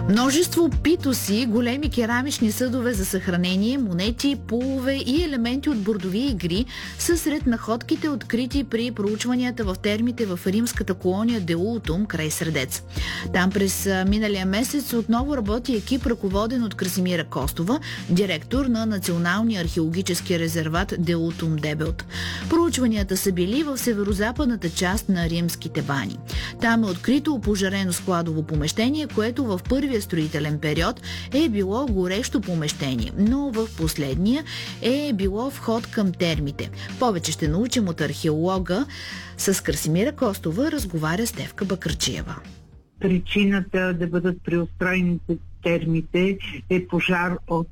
Множество питоси, големи керамични съдове за съхранение, монети, пулове и елементи от бордови игри са сред находките, открити при проучванията в термите в римската колония Деултум край Средец. Там през миналия месец отново работи екип, ръководен от Красимира Костова, директор на Националния археологически резерват Деултум Дебелт. Проучванията са били в северозападната част на римските бани. Там е открито опожарено складово помещение, което в първия строителен период е било горещо помещение, но в последния е било вход към термите. Повече ще научим от археолога. С Красимира Костова разговаря Стефка Бакърчиева. Причината да бъдат преустроените термите е пожар от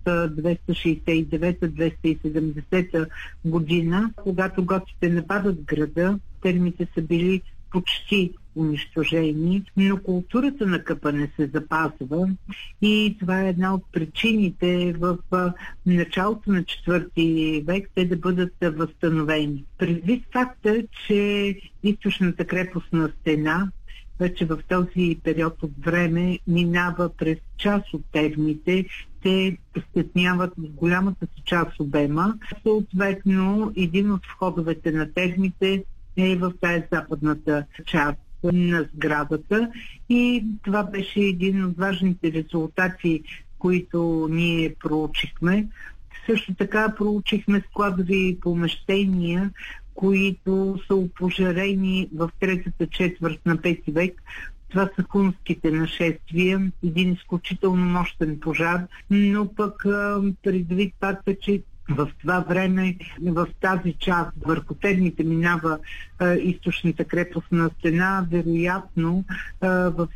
269-270 година, когато готите нападат града. Термите са били почти унищожени, но културата на къпане се запазва и това е една от причините в началото на 4 век те да бъдат възстановени. Предвид факта, че източната крепостна стена вече в този период от време минава през част от термите, те стесняват голямата си част обема. Съответно, един от входовете на термите е в тази западната част на сградата и това беше един от важните резултати, които ние проучихме. Също така проучихме складови помещения, които са опожарени в третата четвърт на 5 век. Това са хунските нашествия, един изключително мощен пожар, но пък предвид факта, че в това време, в тази част, върху термите минава източната крепостна стена, вероятно в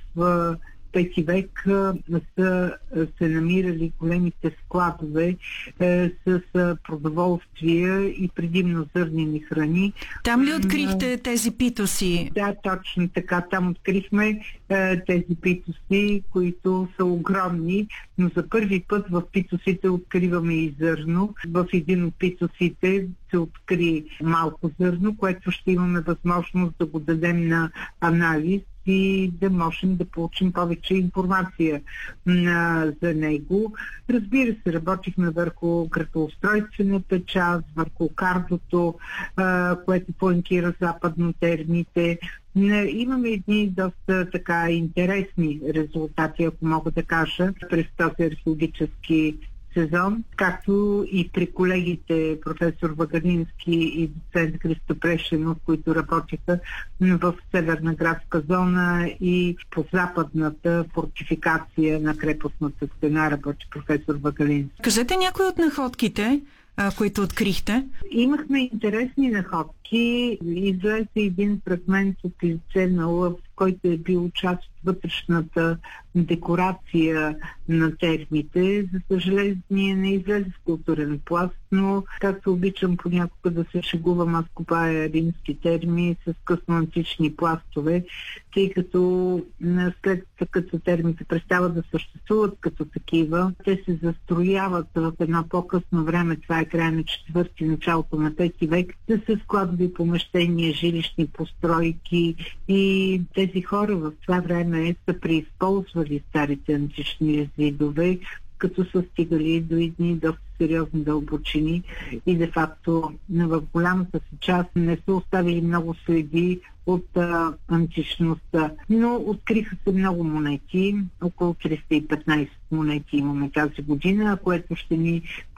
5 век са се намирали големите складове с продоволствия и предимно зърнени храни. Там ли открихте тези питоси? Да, точно така. Там открихме тези питоси, които са огромни, но за първи път в питосите откриваме и зърно. В един от питосите се откри малко зърно, което ще имаме възможност да го дадем на анализ и да можем да получим повече информация за него. Разбира се, работихме върху градоустройствената част, върху картото, което поинтира западно термите. Имаме едни доста така интересни резултати, ако мога да кажа, през този археологически сезон, както и при колегите професор Вагалински и доцент Христо Прешенов, които работиха в Северна градска зона и по западната фортификация на крепостната стена работи професор Вагалински. Кажете някои от находките, които открихте. Имахме интересни находки. Излезе един фрагмент от лице на лъв, който е бил част от вътрешната декорация на термите. За съжаление не излезе в културен пласт, но както обичам понякога да се шегувам, аз копая римски терми с късноантични пластове, тъй като след като термите престават да съществуват като такива, те се застрояват в едно по-късно време, това е края на 4-ти, началото на 5 век, да са складови помещения, жилищни постройки и тези хора в това време са преизползвали старите антични видове, като са стигали до едни доста сериозни дълбочини и де-факто в голямата си част не са оставили много следи от античността. Но откриха се много монети, около 315 монети имаме тази година, което ще ни